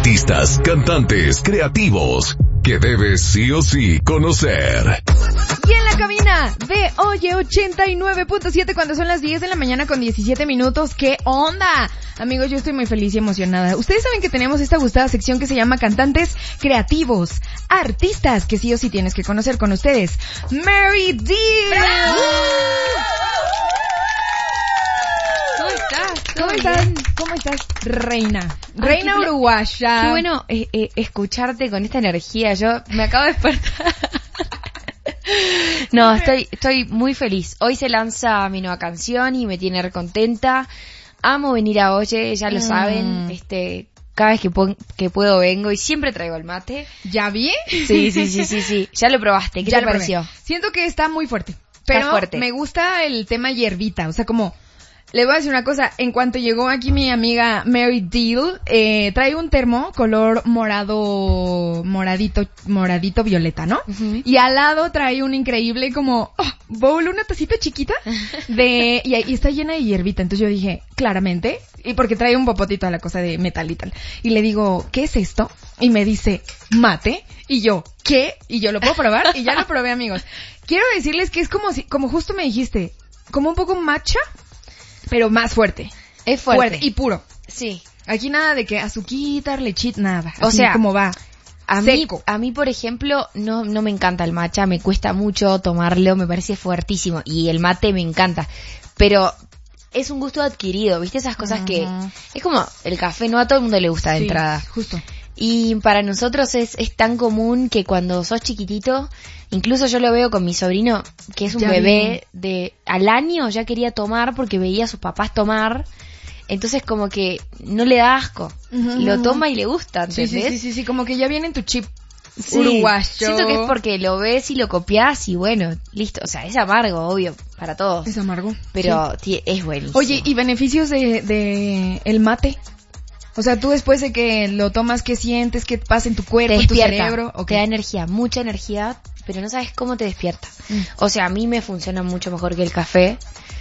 artistas, cantantes, creativos, que debes sí o sí conocer. Y en la cabina de Oye 89.7 cuando son las 10 de la mañana con 17 minutos. ¿Qué onda? Amigos, yo estoy muy feliz y emocionada. Ustedes saben que tenemos esta gustada sección que se llama Cantantes Creativos, artistas que sí o sí tienes que conocer. Con ustedes, Mary D. ¿Cómo estás, reina? Reina uruguaya. Qué bueno escucharte con esta energía. Yo me acabo de despertar. No, estoy muy feliz. Hoy se lanza mi nueva canción y me tiene recontenta. Amo venir a Oye, ya lo saben. Cada vez que puedo vengo y siempre traigo el mate. ¿Ya vi? Sí. Ya lo probaste. ¿Qué te pareció? Siento que está muy fuerte. Pero me gusta el tema hierbita. O sea, como... Le voy a decir una cosa, en cuanto llegó aquí mi amiga Mary Deal, trae un termo color moradito violeta, ¿no? Uh-huh. Y al lado trae un increíble como bowl, una tacita chiquita y está llena de hierbita. Entonces yo dije, claramente, y porque trae un popotito a la cosa de metal y tal. Y le digo, ¿qué es esto? Y me dice, mate. Y yo, ¿qué? Y yo, ¿lo puedo probar? Y ya lo probé, amigos. Quiero decirles que es como justo me dijiste, como un poco matcha, pero más fuerte. Es fuerte. Y puro. Sí. Aquí nada de que azuquita, lechita, nada. O sea, como va. A mí, por ejemplo, no me encanta el matcha, me cuesta mucho tomarlo, me parece fuertísimo. Y el mate me encanta. Pero es un gusto adquirido, ¿viste? Esas cosas que... Es como el café, no a todo el mundo le gusta de entrada. Justo. Y para nosotros es tan común que cuando sos chiquitito, incluso yo lo veo con mi sobrino, que es un bebé al año ya quería tomar porque veía a sus papás tomar, entonces como que no le da asco, lo toma y le gusta, ¿entendés? Sí, como que ya viene en tu chip uruguayo. Siento que es porque lo ves y lo copias y bueno, listo, o sea, es amargo, obvio, para todos. Es amargo. Pero es buenísimo. Oye, ¿y beneficios de el mate? O sea, tú después de que lo tomas, ¿qué sientes? ¿Qué pasa en tu cuerpo, en tu cerebro? Okay. Te da energía, mucha energía, pero no sabes cómo te despierta. O sea, a mí me funciona mucho mejor que el café.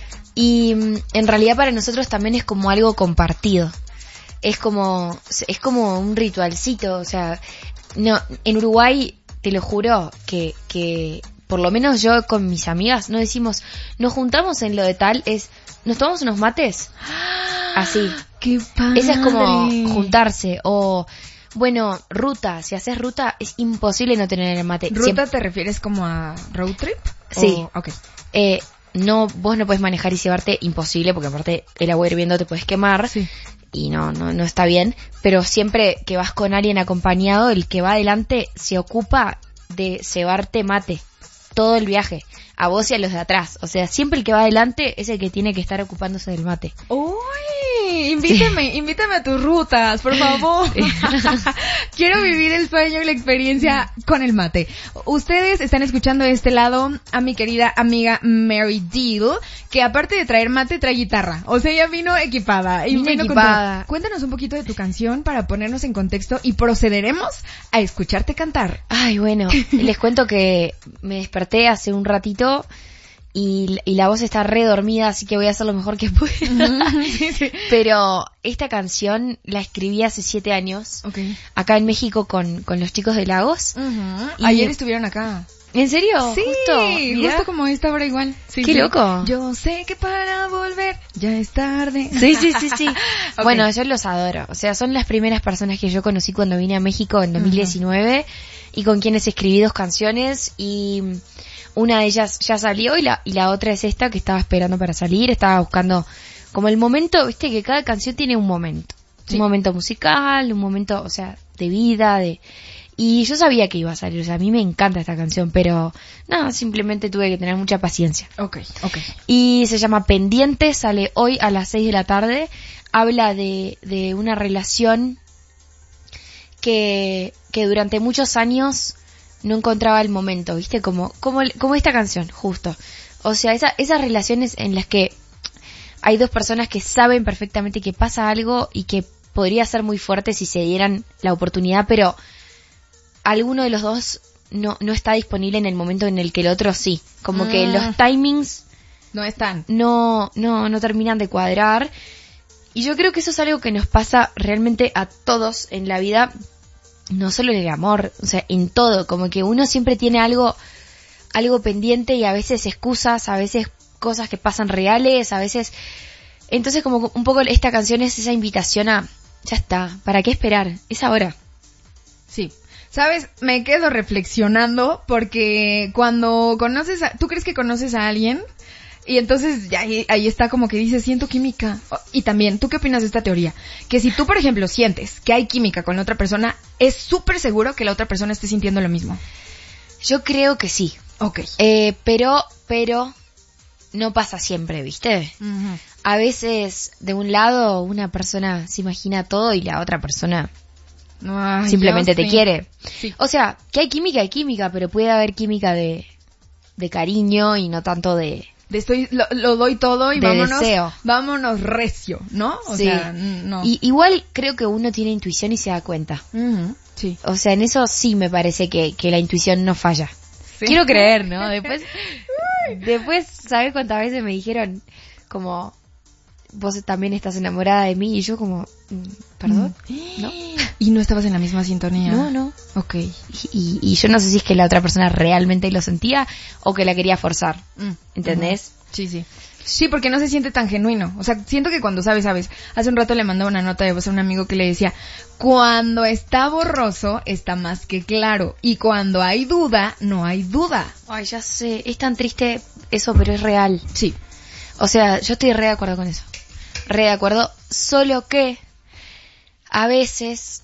Y en realidad para nosotros también es como algo compartido. Es como un ritualcito. O sea, no, en Uruguay, te lo juro, que por lo menos yo con mis amigas no decimos, nos juntamos en lo de tal, nos tomamos unos mates. Así. ¡Qué padre! Esa es como juntarse. O, bueno, ruta. Si haces ruta, es imposible no tener el mate. ¿Ruta te refieres como a road trip? Sí. Okay. No, vos no puedes manejar y llevarte, imposible, porque aparte el agua hirviendo te puedes quemar. Sí. Y no está bien. Pero siempre que vas con alguien acompañado, el que va adelante se ocupa de cebarte mate. Todo el viaje. A vos y a los de atrás. O sea, siempre el que va adelante es el que tiene que estar ocupándose del mate. ¡Uy! Invítame a tus rutas, por favor. Sí. Quiero vivir el sueño y la experiencia con el mate. Ustedes están escuchando de este lado a mi querida amiga Mary Deal, que aparte de traer mate, trae guitarra. O sea, ella vino equipada. Cuéntanos un poquito de tu canción para ponernos en contexto y procederemos a escucharte cantar. Ay, bueno, les cuento que me desperté hace un ratito y la voz está re dormida, así que voy a hacer lo mejor que pueda. Sí. Pero esta canción la escribí hace 7 años, acá en México con los chicos de Lagos. Ayer estuvieron acá. ¿En serio? Sí, justo como esta hora igual. Sí, ¡qué loco! Yo sé que para volver ya es tarde. Sí. Bueno, yo los adoro. O sea, son las primeras personas que yo conocí cuando vine a México en 2019 y con quienes escribí 2 canciones y... Una de ellas ya salió y la otra es esta que estaba esperando para salir. Estaba buscando como el momento, viste que cada canción tiene un momento. Sí. Un momento musical, un momento, o sea, de vida, y yo sabía que iba a salir. O sea, a mí me encanta esta canción, pero no, simplemente tuve que tener mucha paciencia. Okay. Y se llama Pendiente, sale hoy a las 6 de la tarde. Habla de una relación que durante muchos años no encontraba el momento, ¿viste? Como esta canción, justo. O sea, esas relaciones en las que hay 2 personas que saben perfectamente que pasa algo y que podría ser muy fuerte si se dieran la oportunidad, pero alguno de los 2 no está disponible en el momento en el que el otro sí. Como que los timings no están. No terminan de cuadrar. Y yo creo que eso es algo que nos pasa realmente a todos en la vida, no solo en el amor, o sea, en todo, como que uno siempre tiene algo pendiente y a veces excusas, a veces cosas que pasan reales, a veces... Entonces como un poco esta canción es esa invitación a, ya está, ¿para qué esperar? Es ahora. Sí. ¿Sabes? Me quedo reflexionando porque cuando conoces tú crees que conoces a alguien y entonces ya ahí está como que dices, siento química. Y también, ¿tú qué opinas de esta teoría? Que si tú, por ejemplo, sientes que hay química con la otra persona, es súper seguro que la otra persona esté sintiendo lo mismo. Yo creo que sí. Ok. Pero no pasa siempre, ¿viste? Uh-huh. A veces, de un lado, una persona se imagina todo y la otra persona simplemente te quiere. Sí. O sea, que hay química, pero puede haber química de cariño y no tanto de lo doy todo y de deseo. Vámonos recio, ¿no? O sí. sea, no. Y igual creo que uno tiene intuición y se da cuenta. Uh-huh. Sí. O sea, en eso sí me parece que la intuición no falla. Sí. Quiero creer, ¿no? Después, ¿sabes cuántas veces me dijeron como, vos también estás enamorada de mí? Y yo como, ¿perdón? ¿No? ¿Y no estabas en la misma sintonía? No. Ok. Y yo no sé si es que la otra persona realmente lo sentía o que la quería forzar. ¿Entendés? Sí. Sí, porque no se siente tan genuino. O sea, siento que cuando sabes. Hace un rato le mandaba una nota de voz a un amigo que le decía, cuando está borroso, está más que claro. Y cuando hay duda, no hay duda. Ay, ya sé. Es tan triste eso, pero es real. Sí. O sea, yo estoy re de acuerdo con eso. Re de acuerdo. Solo que a veces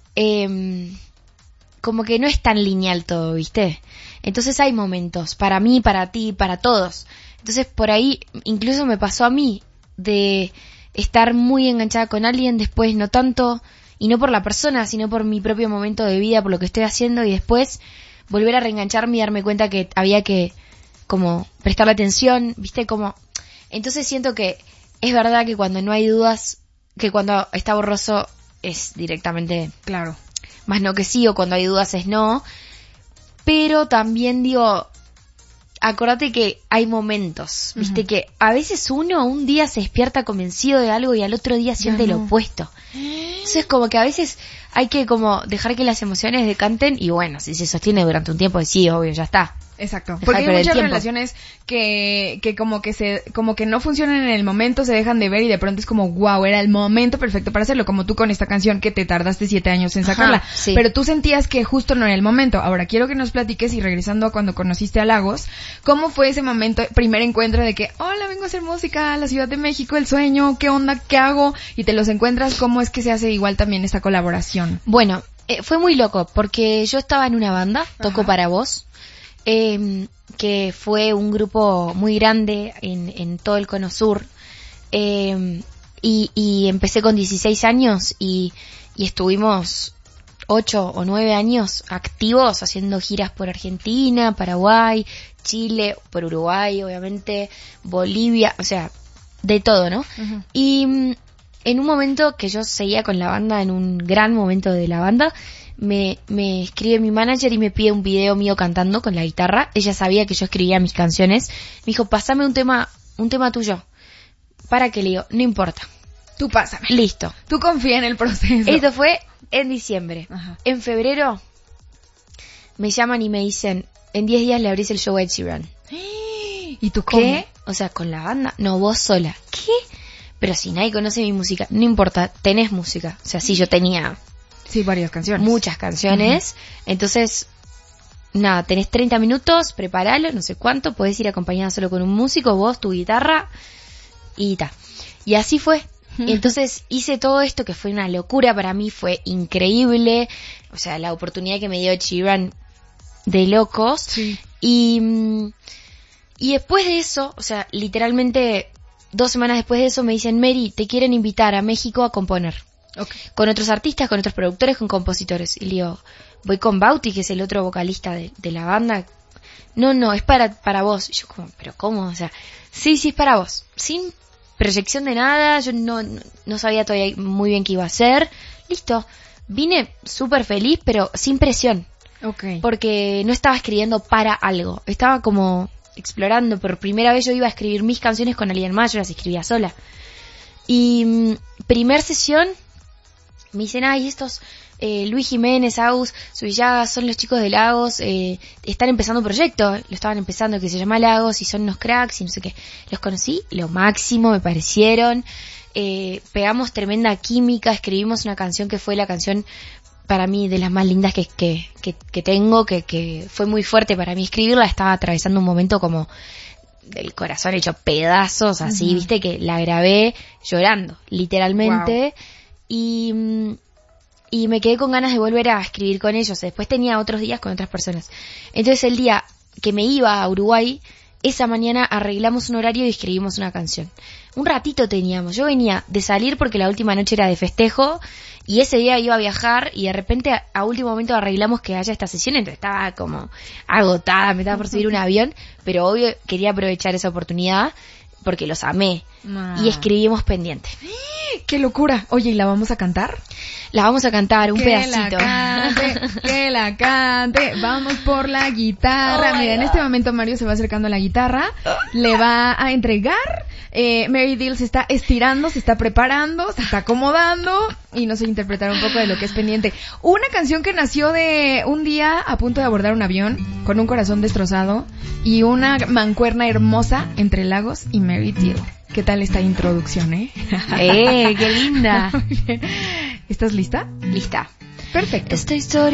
como que no es tan lineal todo, ¿viste? Entonces hay momentos, para mí, para ti, para todos. Entonces por ahí incluso me pasó a mí de estar muy enganchada con alguien, después no tanto, y no por la persona, sino por mi propio momento de vida, por lo que estoy haciendo, y después volver a reengancharme y darme cuenta que había que como prestarle atención, ¿viste? Como entonces siento que es verdad que cuando no hay dudas, que cuando está borroso es directamente claro, más no que sí, o cuando hay dudas es no, pero también digo, acordate que hay momentos, ¿viste? Que a veces uno un día se despierta convencido de algo y al otro día siente lo opuesto. Entonces como que a veces hay que como dejar que las emociones decanten y bueno, si se sostiene durante un tiempo, sí, obvio, ya está. Exacto. Porque hay muchas relaciones que como que no funcionan en el momento, se dejan de ver y de pronto es como, wow, era el momento perfecto para hacerlo, como tú con esta canción que te tardaste 7 años en sacarla. Ajá, sí. Pero tú sentías que justo no era el momento. Ahora quiero que nos platiques, y regresando a cuando conociste a Lagos, ¿cómo fue ese momento, primer encuentro de que, hola, vengo a hacer música a la Ciudad de México, el sueño, qué onda, qué hago? Y te los encuentras, ¿cómo es que se hace igual también esta colaboración? Bueno, fue muy loco, porque yo estaba en una banda, Toco para Vos, que fue un grupo muy grande en todo el Cono Sur, y empecé con 16 años y estuvimos 8 o 9 años activos haciendo giras por Argentina, Paraguay, Chile, por Uruguay, obviamente, Bolivia, o sea, de todo, ¿no? Uh-huh. Y en un momento que yo seguía con la banda, en un gran momento de la banda, me escribe mi manager y me pide un video mío cantando con la guitarra. Ella sabía que yo escribía mis canciones. Me dijo, pásame un tema tuyo. ¿Para qué? Le digo, no importa. Tú pásame. Listo. Tú confía en el proceso. Esto fue en diciembre. Ajá. En febrero me llaman y me dicen, en 10 días le abrís el show a Ed Sheeran. ¿Y tú cómo? ¿Qué? O sea, con la banda. No, vos sola. ¿Qué? Pero si nadie conoce mi música, no importa, tenés música. O sea, sí, yo tenía... Sí, varias canciones. Muchas canciones. Uh-huh. Entonces, nada, tenés 30 minutos, prepáralo, no sé cuánto, podés ir acompañada solo con un músico, vos, tu guitarra, y ta. Y así fue. Y entonces hice todo esto que fue una locura para mí, fue increíble. O sea, la oportunidad que me dio Sheeran de locos. Sí. Y después de eso, o sea, literalmente 2 semanas después de eso me dicen, Mary, te quieren invitar a México a componer. Okay. Con otros artistas, con otros productores, con compositores. Y le digo, voy con Bauti, que es el otro vocalista de la banda. No, es para vos. Y yo como, ¿pero cómo? O sea, sí, es para vos. Sin proyección de nada, yo no sabía todavía muy bien qué iba a hacer. Listo. Vine súper feliz, pero sin presión. Okay. Porque no estaba escribiendo para algo. Estaba como explorando. Por primera vez yo iba a escribir mis canciones con alguien más, yo las escribía sola. Y primer sesión, me dicen, ay, estos Luis Jiménez, Agus, Subillaga, son los chicos de Lagos, están empezando un proyecto, lo estaban empezando, que se llama Lagos, y son unos cracks, y no sé qué. Los conocí, lo máximo, me parecieron, pegamos tremenda química, escribimos una canción que fue la canción para mí de las más lindas que tengo, que fue muy fuerte para mí escribirla. Estaba atravesando un momento como del corazón hecho pedazos, así, viste, que la grabé llorando, literalmente. Wow. Y me quedé con ganas de volver a escribir con ellos. Después tenía otros días con otras personas. Entonces el día que me iba a Uruguay, esa mañana arreglamos un horario y escribimos una canción. Un ratito teníamos. Yo venía de salir porque la última noche era de festejo y ese día iba a viajar y de repente a último momento arreglamos que haya esta sesión. Entonces estaba como agotada, me estaba por subir un avión, pero obvio quería aprovechar esa oportunidad porque los amé. Y escribimos Pendiente. ¡Qué locura! Oye, ¿y la vamos a cantar? La vamos a cantar, un pedacito. Que la cante. Vamos por la guitarra. Mira, en este momento Mario se va acercando a la guitarra. Le va a entregar. Mary Deal se está estirando, se está preparando, se está acomodando. Y nos va a interpretar un poco de lo que es Pendiente. Una canción que nació de un día a punto de abordar un avión, con un corazón destrozado y una mancuerna hermosa entre Lagos y Mary Deal. ¿Qué tal esta introducción, ¡Qué linda! ¿Estás lista? Lista. Perfecto. Esta historia